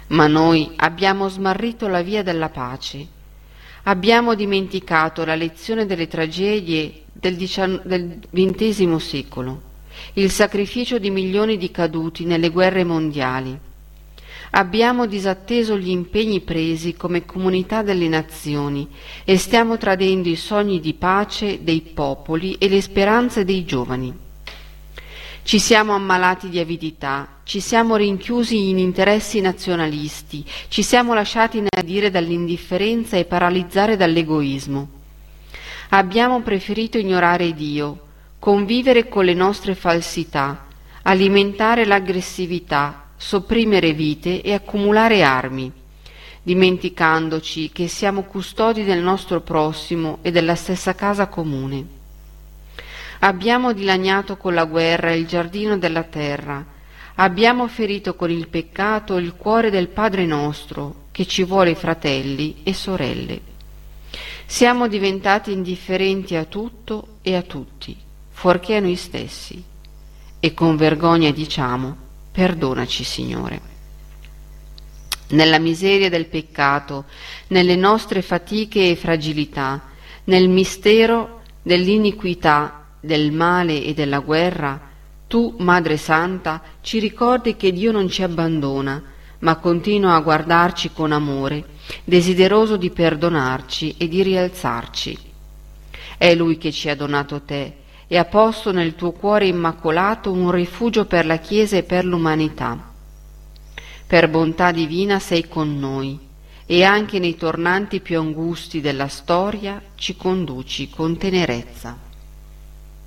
Ma noi abbiamo smarrito la via della pace. Abbiamo dimenticato la lezione delle tragedie del XX secolo, il sacrificio di milioni di caduti nelle guerre mondiali. Abbiamo disatteso gli impegni presi come comunità delle nazioni e stiamo tradendo i sogni di pace dei popoli e le speranze dei giovani. Ci siamo ammalati di avidità, ci siamo rinchiusi in interessi nazionalisti, ci siamo lasciati inadire dall'indifferenza e paralizzare dall'egoismo. Abbiamo preferito ignorare Dio, convivere con le nostre falsità, alimentare l'aggressività, sopprimere vite e accumulare armi, dimenticandoci che siamo custodi del nostro prossimo e della stessa casa comune. Abbiamo dilaniato con la guerra il giardino della terra, abbiamo ferito con il peccato il cuore del Padre nostro, che ci vuole fratelli e sorelle. Siamo diventati indifferenti a tutto e a tutti, fuorché a noi stessi, e con vergogna diciamo: perdonaci, Signore. Nella miseria del peccato, nelle nostre fatiche e fragilità, nel mistero dell'iniquità, del male e della guerra, tu, Madre Santa, ci ricordi che Dio non ci abbandona, ma continua a guardarci con amore, desideroso di perdonarci e di rialzarci. È Lui che ci ha donato te e ha posto nel tuo cuore immacolato un rifugio per la Chiesa e per l'umanità. Per bontà divina sei con noi e anche nei tornanti più angusti della storia ci conduci con tenerezza.